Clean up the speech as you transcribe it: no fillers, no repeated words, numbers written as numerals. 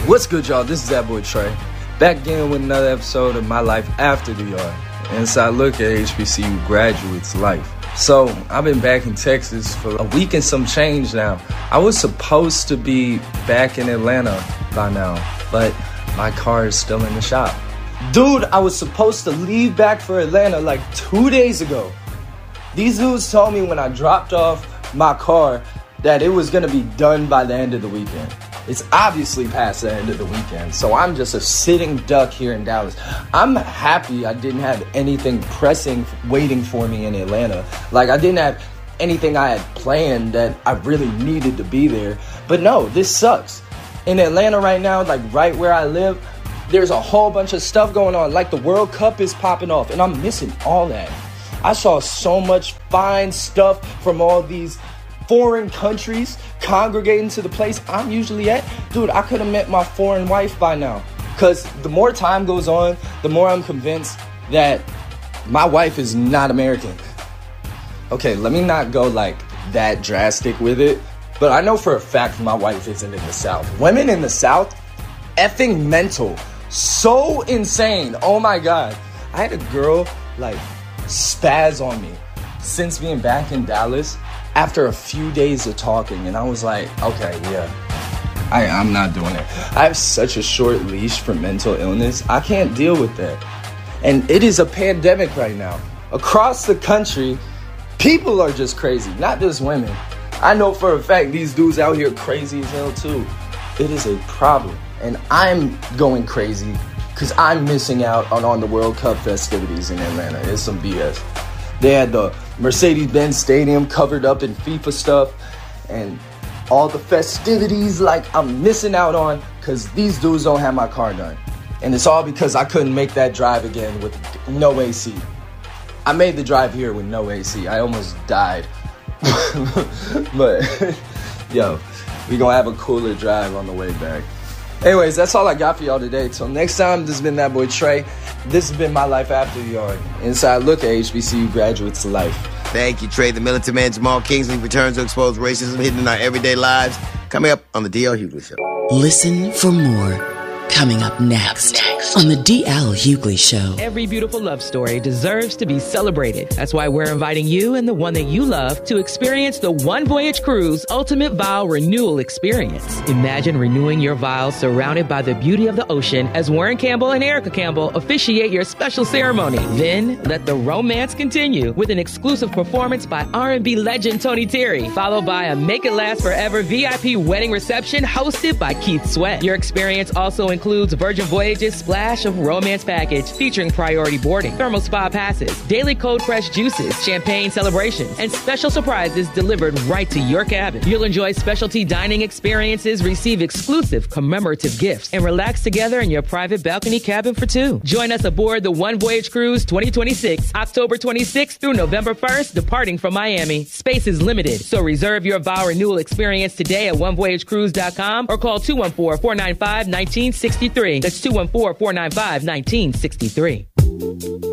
What's good, y'all? This is that boy Trey, back again with another episode of My Life After the Yard. Inside look at HBCU graduates' life. So, I've been back in Texas for a week and some change now. I was supposed to be back in Atlanta by now, but my car is still in the shop. Dude, I was supposed to leave back for Atlanta like 2 days ago. These dudes told me when I dropped off my car that it was going to be done by the end of the weekend. It's obviously past the end of the weekend, so I'm just a sitting duck here in Dallas. I'm happy I didn't have anything pressing waiting for me in Atlanta. Like, I didn't have anything I had planned that I really needed to be there. But no, this sucks. In Atlanta right now, like right where I live, there's a whole bunch of stuff going on. Like the World Cup is popping off, and I'm missing all that. I saw so much fine stuff from all these foreign countries congregating to the place I'm usually at. Dude, I could have met my foreign wife by now. Because the more time goes on, the more I'm convinced that my wife is not American. Okay, let me not go like that drastic with it, but I know for a fact my wife isn't in the South. Women in the South, effing mental. So insane. Oh my God. I had a girl like spaz on me since being back in Dallas after a few days of talking, and I was like, okay, yeah, I'm not doing it. I have such a short leash for mental illness. I can't deal with that. And it is a pandemic right now. Across the country, people are just crazy, not just women. I know for a fact these dudes out here crazy as hell too. It is a problem. And I'm going crazy because I'm missing out on the World Cup festivities in Atlanta. It's some BS. They had the Mercedes-Benz Stadium covered up in FIFA stuff, and all the festivities like I'm missing out on because these dudes don't have my car done. And it's all because I couldn't make that drive again with no AC. I made the drive here with no AC. I almost died. But, yo, we gonna have a cooler drive on the way back. Anyways, that's all I got for y'all today. Till next time, this has been that boy Trey. This has been My Life After the Yard. Inside look at HBCU graduates' life. Thank you, Trey. The militant man Jamal Kingsley returns to expose racism hidden in our everyday lives. Coming up on the D.L. Hughley Show. Listen for more. Coming up next on the D.L. Hughley Show. Every beautiful love story deserves to be celebrated. That's why we're inviting you and the one that you love to experience the One Voyage Cruise Ultimate Vow Renewal Experience. Imagine renewing your vows surrounded by the beauty of the ocean as Warren Campbell and Erica Campbell officiate your special ceremony. Then let the romance continue with an exclusive performance by R&B legend Tony Terry, followed by a Make It Last Forever VIP wedding reception hosted by Keith Sweat. Your experience also includes Virgin Voyage's Splash of Romance package featuring priority boarding, thermal spa passes, daily cold pressed juices, champagne celebrations, and special surprises delivered right to your cabin. You'll enjoy specialty dining experiences, receive exclusive commemorative gifts, and relax together in your private balcony cabin for two. Join us aboard the One Voyage Cruise 2026, October 26th through November 1st, departing from Miami. Space is limited, so reserve your vow renewal experience today at onevoyagecruise.com or call 214-495-1963. That's 214-495-1963.